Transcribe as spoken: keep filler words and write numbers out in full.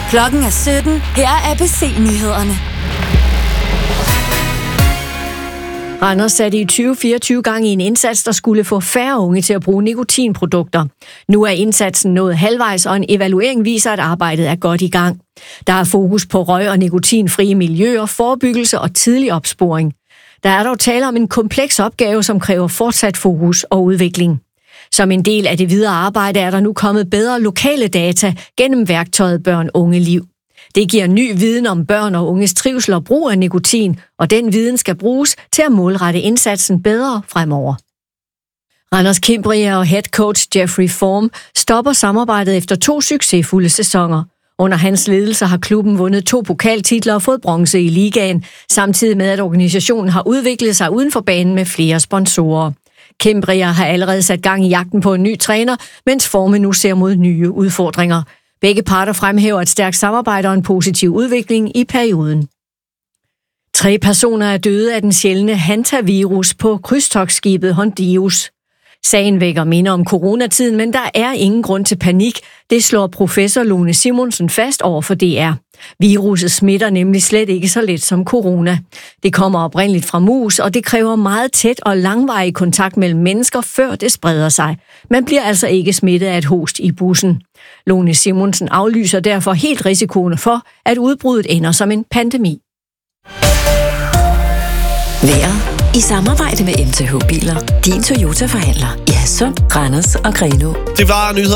Klokken er sytten. Her er A B C-nyhederne. Randers satte i tyve fireogtyve gang i en indsats, der skulle få færre unge til at bruge nikotinprodukter. Nu er indsatsen nået halvvejs, og en evaluering viser, at arbejdet er godt i gang. Der er fokus på røg- og nikotinfrie miljøer, forebyggelse og tidlig opsporing. Der er dog tale om en kompleks opgave, som kræver fortsat fokus og udvikling. Som en del af det videre arbejde er der nu kommet bedre lokale data gennem værktøjet Børn-Unge Liv. Det giver ny viden om børn og unges trivsel og brug af nikotin, og den viden skal bruges til at målrette indsatsen bedre fremover. Randers Cimbria og head coach Jeffrey Form stopper samarbejdet efter to succesfulde sæsoner. Under hans ledelse har klubben vundet to pokaltitler og fået bronze i ligaen, samtidig med at organisationen har udviklet sig uden for banen med flere sponsorer. Cimbria har allerede sat gang i jagten på en ny træner, mens Forme nu ser mod nye udfordringer. Begge parter fremhæver et stærkt samarbejde og en positiv udvikling i perioden. Tre personer er døde af den sjældne hantavirus på krydstogtskibet Hondius. Sagen vækker minder om coronatiden, men der er ingen grund til panik. Det slår professor Lone Simonsen fast over for D R. Viruset smitter nemlig slet ikke så let som corona. Det kommer oprindeligt fra mus, og det kræver meget tæt og langvarig kontakt mellem mennesker, før det spreder sig. Man bliver altså ikke smittet af et host i bussen. Lone Simonsen aflyser derfor helt risikoen for, at udbruddet ender som en pandemi. Vejret i samarbejde med M T H Biler. Din Toyota-forhandler i Hadsund, Randers og Grenaa. Det var nyheder.